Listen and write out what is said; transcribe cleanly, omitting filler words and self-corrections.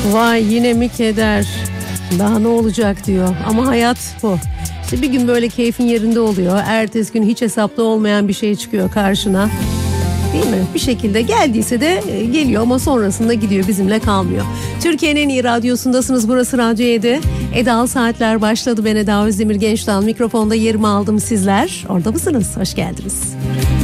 Vay yine mi keder? Daha ne olacak diyor. Ama hayat bu. İşte bir gün böyle keyfin yerinde oluyor. Ertesi gün hiç hesapta olmayan bir şey çıkıyor karşına. Değil mi? Bir şekilde geldiyse de geliyor ama sonrasında gidiyor, bizimle kalmıyor. Türkiye'nin en iyi radyosundasınız. Burası Radyo 7. Eda'lı Saatler başladı. Ben Eda Özdemir Gençdal. Mikrofonda yerimi aldım, sizler orada mısınız? Hoş geldiniz.